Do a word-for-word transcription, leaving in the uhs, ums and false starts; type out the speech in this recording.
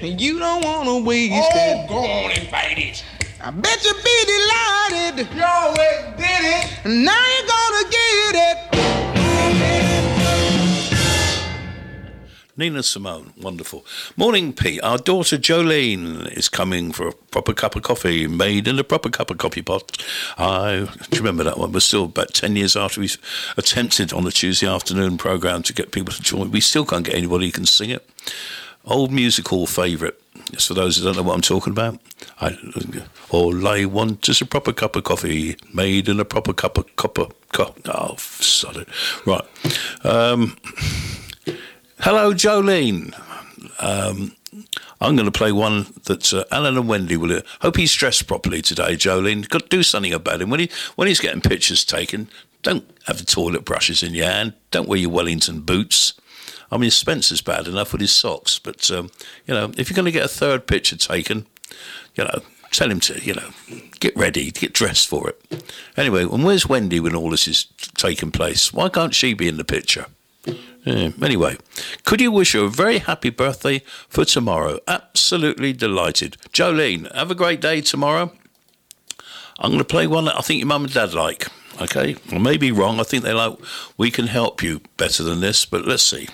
and you don't wanna waste oh, it. Oh, go on and fight it. I bet you be delighted. You always did it. Now you're gonna get it. Nina Simone, wonderful. Morning, Pete. Our daughter Jolene is coming for a proper cup of coffee, made in a proper cup of coffee pot. I do you remember that one? We're still about ten years after we attempted on the Tuesday afternoon programme to get people to join. We still can't get anybody who can sing it. Old music hall favourite. Just for those who don't know what I'm talking about. I, all I want is a proper cup of coffee, made in a proper cup of copper. Co- oh, sod it. Right. Um... Hello, Jolene. Um, I'm going to play one that uh, Alan and Wendy will. Hope he's dressed properly today, Jolene. Got to do something about him when he when he's getting pictures taken. Don't have the toilet brushes in your hand. Don't wear your Wellington boots. I mean, Spencer's bad enough with his socks, but um, you know, if you're going to get a third picture taken, you know, tell him to, you know, get ready, get dressed for it. Anyway, and where's Wendy when all this is taking place? Why can't she be in the picture? Yeah, anyway, could you wish her a very happy birthday for tomorrow? Absolutely delighted. Jolene, have a great day tomorrow. I'm going to play one that I think your mum and dad like, okay? I may be wrong. I think they like We Can Help You better than this, but let's see.